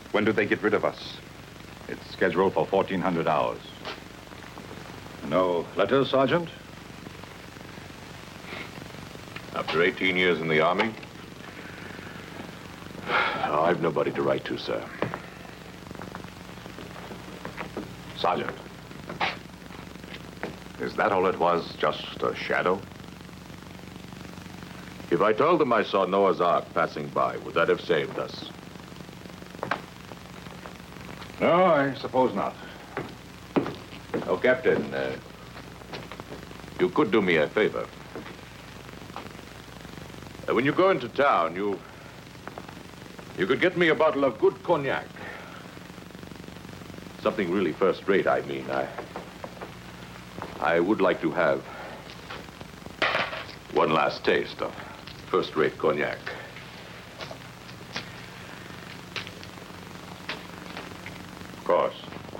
When do they get rid of us? It's scheduled for 1400 hours. No letters, Sergeant? After 18 years in the Army, I've nobody to write to, sir. Sergeant, is that all it was? Just a shadow? If I told them I saw Noah's Ark passing by, would that have saved us? No, I suppose not. Oh, Captain, you could do me a favor. When you go into town, you could get me a bottle of good cognac. Something really first-rate, I mean. I would like to have one last taste of first-rate cognac. Of course.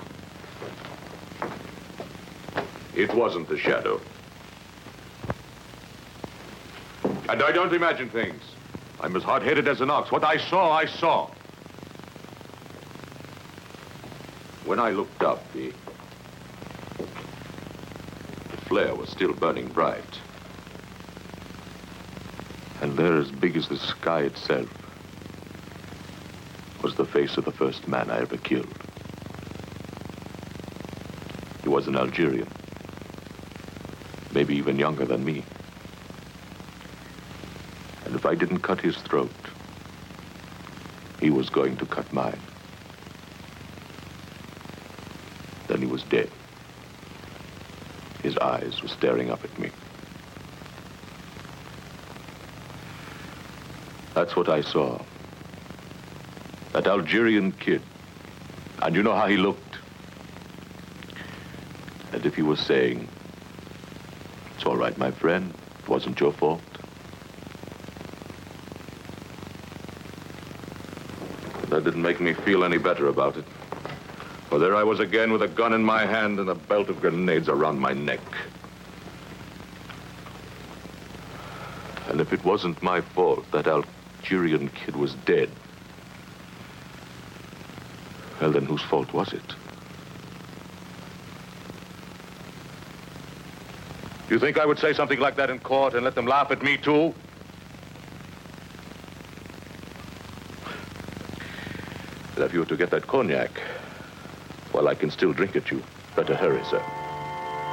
It wasn't the shadow. And I don't imagine things. I'm as hard-headed as an ox. What I saw, I saw. When I looked up, the flare was still burning bright. And there, as big as the sky itself, was the face of the first man I ever killed. He was an Algerian, maybe even younger than me. And if I didn't cut his throat, he was going to cut mine. Then he was dead. His eyes were staring up at me. That's what I saw. That Algerian kid. And you know how he looked? And if he was saying, "It's all right, my friend, it wasn't your fault." That didn't make me feel any better about it. For there I was again with a gun in my hand and a belt of grenades around my neck. And if it wasn't my fault that Algerian kid was dead, well, then whose fault was it? You think I would say something like that in court and let them laugh at me, too? But if you were to get that cognac, well, I can still drink it, you better hurry, sir.